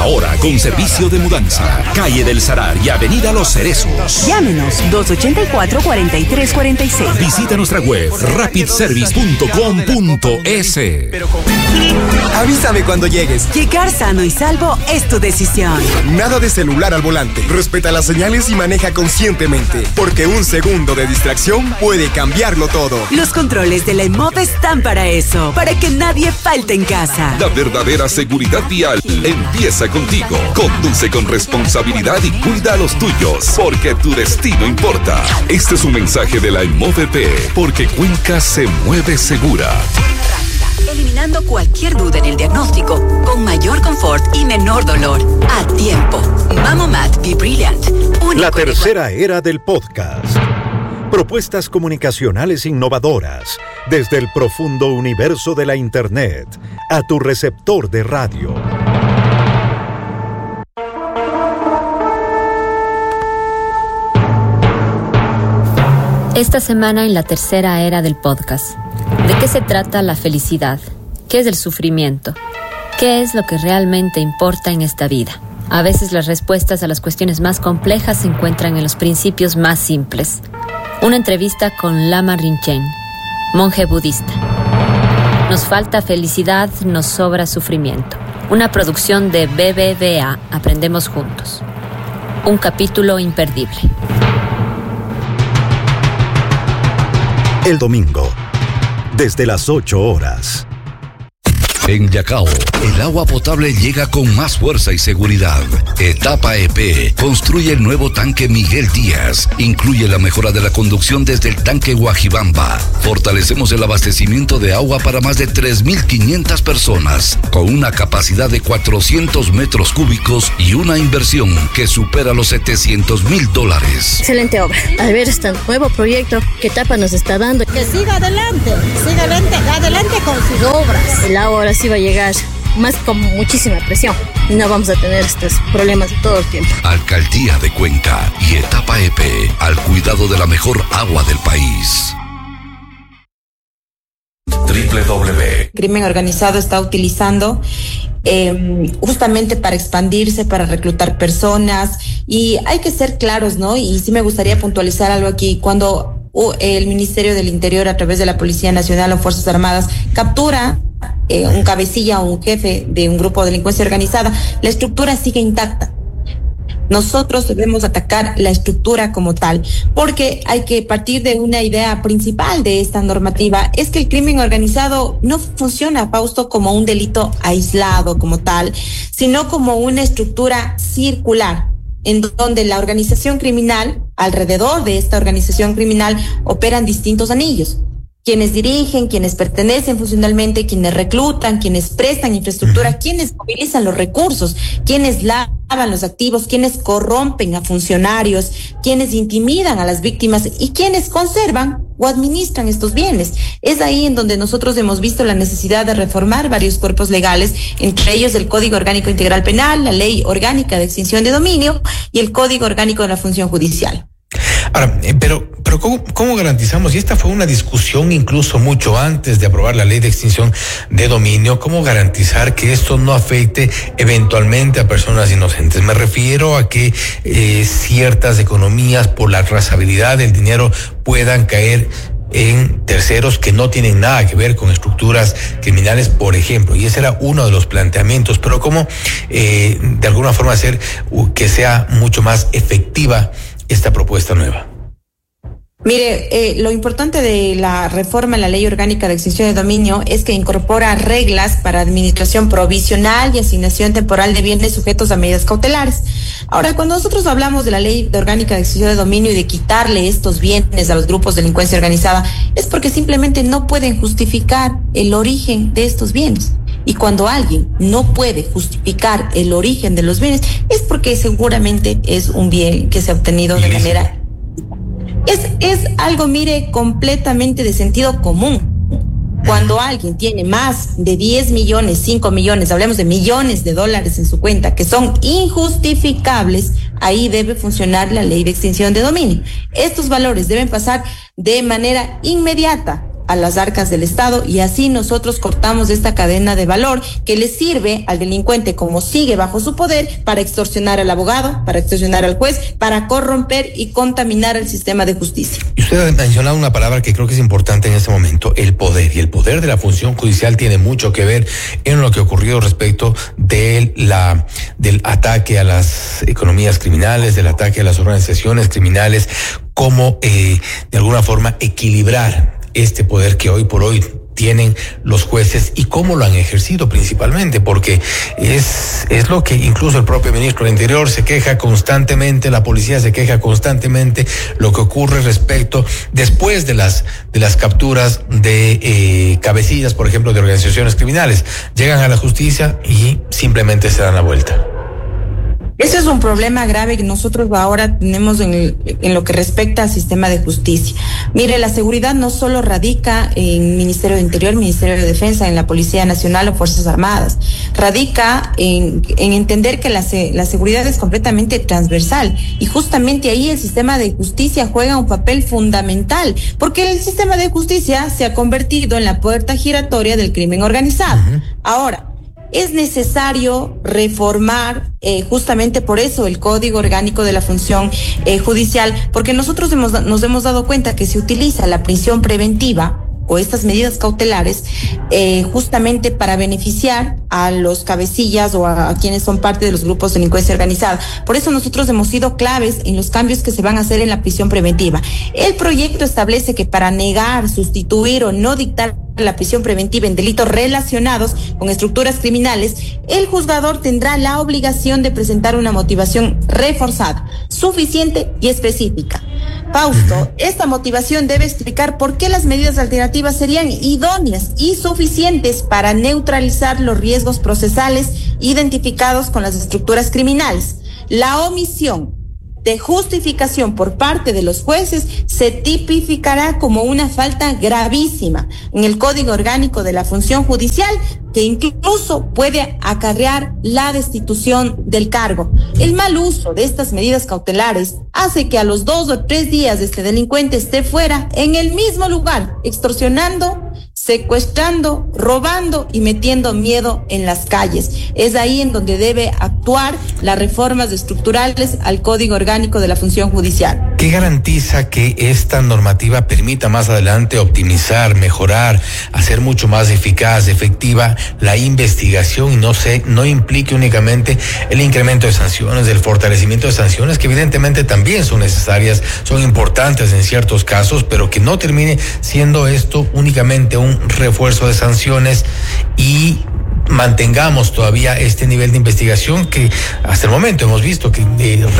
Ahora con servicio de mudanza. Calle del Salar y Avenida Los Cerezos. Llámenos 284-4346. Visita nuestra web rapidservice.com.es. Avísame cuando llegues. Llegar sano y salvo es tu decisión. Nada de celular al volante. Respeta las señales y maneja conscientemente, porque un segundo de distracción puede cambiarlo todo. Los controles de la EMOV están para eso, para que nadie falte en casa. La verdadera seguridad vial empieza contigo. Conduce con responsabilidad y cuida a los tuyos, porque tu destino importa. Este es un mensaje de la EMOVP, porque Cuenca se mueve segura. Eliminando cualquier duda en el diagnóstico, con mayor confort y menor dolor. A tiempo. Mamomat Be Brilliant. La tercera era del podcast. Propuestas comunicacionales innovadoras desde el profundo universo de la Internet a tu receptor de radio. Esta semana en la tercera era del podcast. ¿De qué se trata la felicidad? ¿Qué es el sufrimiento? ¿Qué es lo que realmente importa en esta vida? A veces las respuestas a las cuestiones más complejas se encuentran en los principios más simples. Una entrevista con Lama Rinchen, monje budista. Nos falta felicidad, nos sobra sufrimiento. Una producción de BBVA, Aprendemos Juntos. Un capítulo imperdible. El domingo, desde las 8 horas. En Yacao, el agua potable llega con más fuerza y seguridad. Etapa EP construye el nuevo tanque Miguel Díaz. Incluye la mejora de la conducción desde el tanque Guajibamba. Fortalecemos el abastecimiento de agua para más de 3.500 personas, con una capacidad de 400 metros cúbicos y una inversión que supera los $700,000. Excelente obra. Al ver este nuevo proyecto que Etapa nos está dando. Que siga adelante con sus obras. El agua ahora sí va a llegar más con muchísima presión. No vamos a tener estos problemas todo el tiempo. Alcaldía de Cuenca y Etapa EP, al cuidado de la mejor agua del país. Crimen organizado está utilizando justamente para expandirse, para reclutar personas, y hay que ser claros, ¿no? Y sí me gustaría puntualizar algo aquí. Cuando el Ministerio del Interior, a través de la Policía Nacional o Fuerzas Armadas, captura un cabecilla o un jefe de un grupo de delincuencia organizada, la estructura sigue intacta. Nosotros debemos atacar la estructura como tal, porque hay que partir de una idea principal de esta normativa, es que el crimen organizado no funciona, Fausto, como un delito aislado como tal, sino como una estructura circular, en donde la organización criminal, alrededor de esta organización criminal, operan distintos anillos. Quienes dirigen, quienes pertenecen funcionalmente, quienes reclutan, quienes prestan infraestructura, quienes movilizan los recursos, quienes lavan los activos, quienes corrompen a funcionarios, quienes intimidan a las víctimas y quienes conservan o administran estos bienes. Es ahí en donde nosotros hemos visto la necesidad de reformar varios cuerpos legales, entre ellos el Código Orgánico Integral Penal, la Ley Orgánica de Extinción de Dominio y el Código Orgánico de la Función Judicial. Ahora, pero ¿cómo garantizamos? Y esta fue una discusión incluso mucho antes de aprobar la ley de extinción de dominio. ¿Cómo garantizar que esto no afecte eventualmente a personas inocentes? Me refiero a que ciertas economías, por la trazabilidad del dinero, puedan caer en terceros que no tienen nada que ver con estructuras criminales, por ejemplo. Y ese era uno de los planteamientos. Pero ¿cómo de alguna forma hacer que sea mucho más efectiva esta propuesta nueva? Mire, lo importante de la reforma en la Ley Orgánica de Extinción de Dominio es que incorpora reglas para administración provisional y asignación temporal de bienes sujetos a medidas cautelares. Ahora, cuando nosotros hablamos de la Ley Orgánica de Extinción de Dominio y de quitarle estos bienes a los grupos de delincuencia organizada, es porque simplemente no pueden justificar el origen de estos bienes. Y cuando alguien no puede justificar el origen de los bienes, es porque seguramente es un bien que se ha obtenido de manera... Es algo, mire, completamente de sentido común. Cuando alguien tiene más de 10 millones, 5 millones, hablemos de millones de dólares en su cuenta, que son injustificables, ahí debe funcionar la ley de extinción de dominio. Estos valores deben pasar de manera inmediata a las arcas del Estado, y así nosotros cortamos esta cadena de valor que le sirve al delincuente, como sigue bajo su poder, para extorsionar al abogado, para extorsionar al juez, para corromper y contaminar el sistema de justicia. Y usted ha mencionado una palabra que creo que es importante en este momento, el poder. Y el poder de la función judicial tiene mucho que ver en lo que ha ocurrido respecto del ataque a las economías criminales, del ataque a las organizaciones criminales, cómo de alguna forma equilibrar este poder que hoy por hoy tienen los jueces y cómo lo han ejercido principalmente, porque es lo que incluso el propio ministro del Interior se queja constantemente, la policía se queja constantemente, lo que ocurre respecto después de las capturas de cabecillas, por ejemplo, de organizaciones criminales. Llegan a la justicia y simplemente se dan la vuelta. Ese es un problema grave que nosotros ahora tenemos en lo que respecta al sistema de justicia. Mire, la seguridad no solo radica en Ministerio de Interior, Ministerio de Defensa, en la Policía Nacional o Fuerzas Armadas. Radica en entender que la seguridad es completamente transversal, y justamente ahí el sistema de justicia juega un papel fundamental, porque el sistema de justicia se ha convertido en la puerta giratoria del crimen organizado. Ahora, es necesario reformar justamente por eso el Código Orgánico de la Función Judicial, porque nosotros nos hemos dado cuenta que se utiliza la prisión preventiva o estas medidas cautelares justamente para beneficiar a los cabecillas o a quienes son parte de los grupos de delincuencia organizada. Por eso nosotros hemos sido claves en los cambios que se van a hacer en la prisión preventiva. El proyecto establece que para negar, sustituir o no dictar la prisión preventiva en delitos relacionados con estructuras criminales, el juzgador tendrá la obligación de presentar una motivación reforzada, suficiente y específica. Fausto, esta motivación debe explicar por qué las medidas alternativas serían idóneas y suficientes para neutralizar los riesgos procesales identificados con las estructuras criminales. La omisión de justificación por parte de los jueces se tipificará como una falta gravísima en el Código Orgánico de la Función Judicial, que incluso puede acarrear la destitución del cargo. El mal uso de estas medidas cautelares hace que a los 2 o 3 días este delincuente esté fuera, en el mismo lugar, extorsionando, secuestrando, robando y metiendo miedo en las calles. Es ahí en donde debe actuar las reformas estructurales al Código Orgánico de la Función Judicial. ¿Qué garantiza que esta normativa permita más adelante optimizar, mejorar, hacer mucho más eficaz, efectiva la investigación y no implique únicamente el incremento de sanciones, el fortalecimiento de sanciones, que evidentemente también son necesarias, son importantes en ciertos casos, pero que no termine siendo esto únicamente un refuerzo de sanciones y mantengamos todavía este nivel de investigación que hasta el momento hemos visto que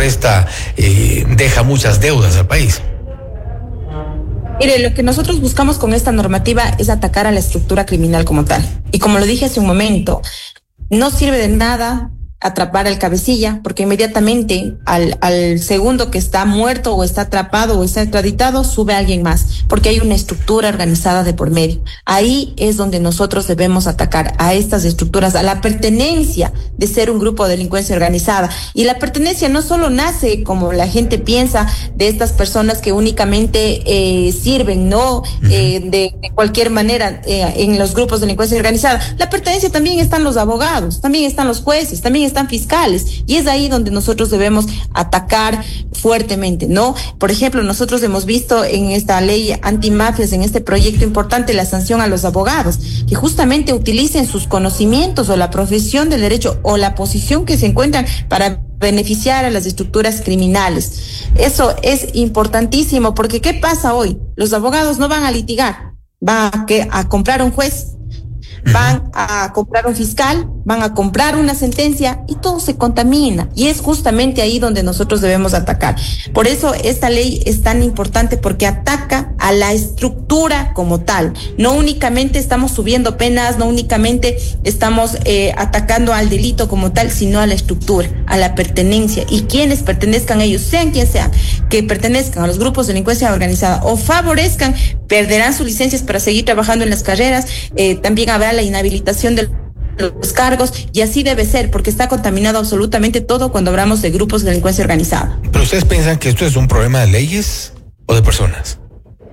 deja muchas deudas al país? Mire, lo que nosotros buscamos con esta normativa es atacar a la estructura criminal como tal. Y como lo dije hace un momento, no sirve de nada atrapar al cabecilla, porque inmediatamente al segundo que está muerto o está atrapado o está extraditado, sube alguien más, porque hay una estructura organizada de por medio. Ahí es donde nosotros debemos atacar a estas estructuras, a la pertenencia de ser un grupo de delincuencia organizada. Y la pertenencia no solo nace, como la gente piensa, de estas personas que únicamente sirven, ¿no? De cualquier manera en los grupos de delincuencia organizada. La pertenencia también están los abogados, también están los jueces, también están fiscales, y es ahí donde nosotros debemos atacar fuertemente, ¿no? Por ejemplo, nosotros hemos visto en esta ley antimafias, en este proyecto importante, la sanción a los abogados, que justamente utilicen sus conocimientos o la profesión del derecho o la posición que se encuentran para beneficiar a las estructuras criminales. Eso es importantísimo, porque ¿qué pasa hoy? Los abogados no van a litigar, van a comprar un juez, van a comprar un fiscal, van a comprar una sentencia y todo se contamina, y es justamente ahí donde nosotros debemos atacar. Por eso esta ley es tan importante, porque ataca a la estructura como tal. No únicamente estamos subiendo penas, no únicamente estamos atacando al delito como tal, sino a la estructura, a la pertenencia, y quienes pertenezcan a ellos, sean quien sean, que pertenezcan a los grupos de delincuencia organizada o favorezcan, perderán sus licencias para seguir trabajando en las carreras. También habrá la inhabilitación de los cargos, y así debe ser, porque está contaminado absolutamente todo cuando hablamos de grupos de delincuencia organizada. ¿Pero ustedes piensan que esto es un problema de leyes o de personas?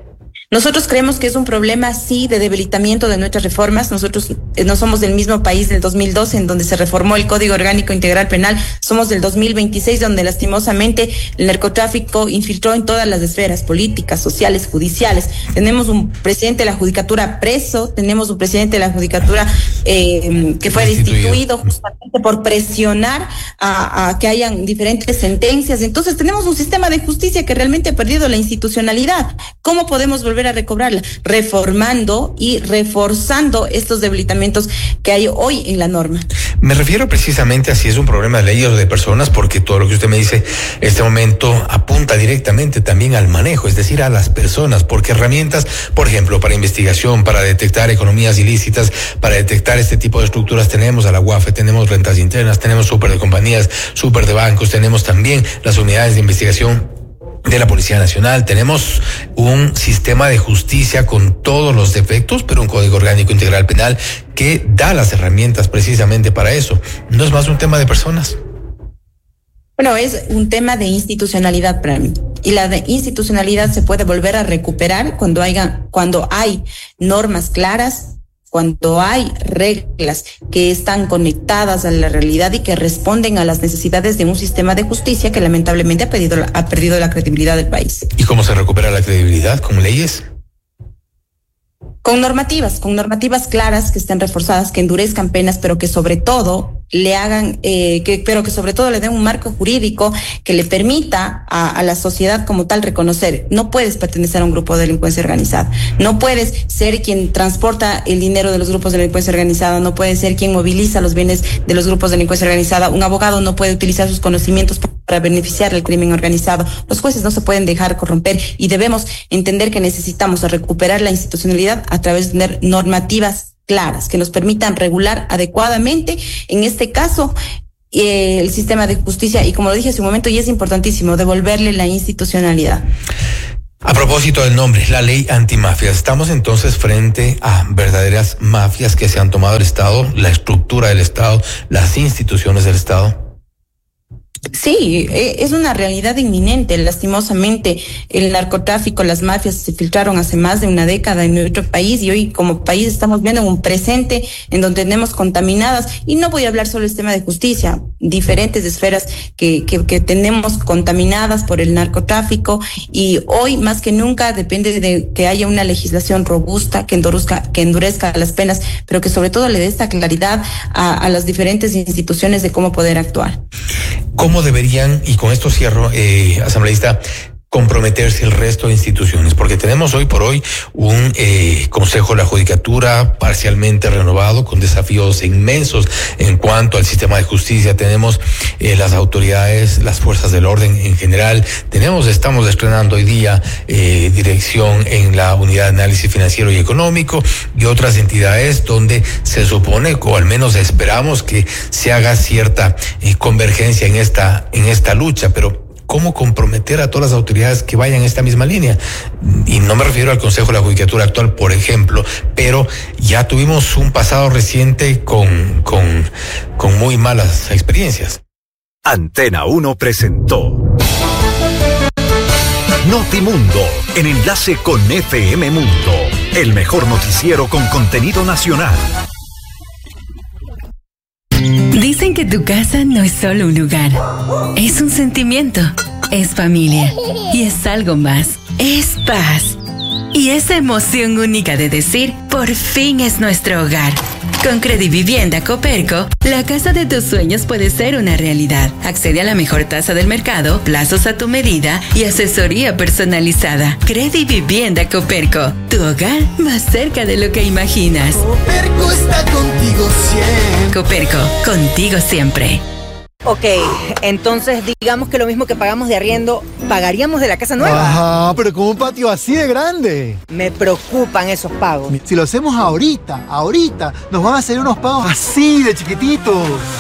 Nosotros creemos que es un problema, sí, de debilitamiento de nuestras reformas. Nosotros no somos del mismo país del 2012, en donde se reformó el Código Orgánico Integral Penal. Somos del 2026, donde lastimosamente el narcotráfico infiltró en todas las esferas políticas, sociales, judiciales. Tenemos un presidente de la Judicatura preso, tenemos un presidente de la Judicatura que fue destituido justamente por presionar a que hayan diferentes sentencias. Entonces tenemos un sistema de justicia que realmente ha perdido la institucionalidad. ¿Cómo podemos volver a recobrarla? Reformando y reforzando estos debilitamientos que hay hoy en la norma. Me refiero precisamente a si es un problema de leyes o de personas, porque todo lo que usted me dice en este momento apunta directamente también al manejo, es decir, a las personas, porque herramientas, por ejemplo, para investigación, para detectar economías ilícitas, para detectar este tipo de estructuras, tenemos a la UAFE, tenemos rentas internas, tenemos súper de compañías, súper de bancos, tenemos también las unidades de investigación de la Policía Nacional, tenemos un sistema de justicia con todos los defectos, pero un Código Orgánico Integral Penal que da las herramientas precisamente para eso. ¿No es más un tema de personas? Bueno, es un tema de institucionalidad para mí. Y la de institucionalidad se puede volver a recuperar cuando hay normas claras, cuando hay reglas que están conectadas a la realidad y que responden a las necesidades de un sistema de justicia que lamentablemente ha perdido la credibilidad del país. ¿Y cómo se recupera la credibilidad? ¿Con leyes? Con normativas claras que estén reforzadas, que endurezcan penas, pero que sobre todo le hagan, pero que sobre todo le den un marco jurídico que le permita a la sociedad como tal reconocer. No puedes pertenecer a un grupo de delincuencia organizada, no puedes ser quien transporta el dinero de los grupos de delincuencia organizada, no puedes ser quien moviliza los bienes de los grupos de delincuencia organizada. Un abogado no puede utilizar sus conocimientos para beneficiar al crimen organizado. Los jueces no se pueden dejar corromper y debemos entender que necesitamos recuperar la institucionalidad a través de tener normativas claras que nos permitan regular adecuadamente, en este caso, el sistema de justicia, y como lo dije hace un momento, y es importantísimo, devolverle la institucionalidad. A propósito del nombre, la ley antimafias, ¿estamos entonces frente a verdaderas mafias que se han tomado el Estado, la estructura del Estado, las instituciones del Estado? Sí, es una realidad inminente. Lastimosamente, el narcotráfico, las mafias se filtraron hace más de una década en nuestro país y hoy como país estamos viendo un presente en donde tenemos contaminadas, y no voy a hablar solo del sistema de justicia, diferentes esferas que tenemos contaminadas por el narcotráfico, y hoy más que nunca depende de que haya una legislación robusta que endurezca las penas, pero que sobre todo le dé esta claridad a las diferentes instituciones de cómo poder actuar. ¿Cómo deberían, y con esto cierro, asambleísta, comprometerse el resto de instituciones? Porque tenemos hoy por hoy un Consejo de la Judicatura parcialmente renovado, con desafíos inmensos en cuanto al sistema de justicia. Tenemos las autoridades, las fuerzas del orden en general. Estamos estrenando hoy día dirección en la Unidad de Análisis Financiero y Económico y otras entidades donde se supone, o al menos esperamos, que se haga cierta convergencia en esta lucha, pero ¿cómo comprometer a todas las autoridades que vayan en esta misma línea? Y no me refiero al Consejo de la Judicatura actual, por ejemplo, pero ya tuvimos un pasado reciente con muy malas experiencias. Antena 1 presentó Notimundo, en enlace con FM Mundo, el mejor noticiero con contenido nacional. Dicen que tu casa no es solo un lugar, es un sentimiento, es familia y es algo más, es paz. Y esa emoción única de decir, por fin es nuestro hogar. Con Credivivienda Coperco, la casa de tus sueños puede ser una realidad. Accede a la mejor tasa del mercado, plazos a tu medida y asesoría personalizada. Credivivienda Coperco, tu hogar más cerca de lo que imaginas. Coperco está contigo siempre. Coperco, contigo siempre. Ok, entonces digamos que lo mismo que pagamos de arriendo, pagaríamos de la casa nueva. Ajá, pero con un patio así de grande. Me preocupan esos pagos. Si lo hacemos ahorita, nos van a hacer unos pagos así de chiquititos.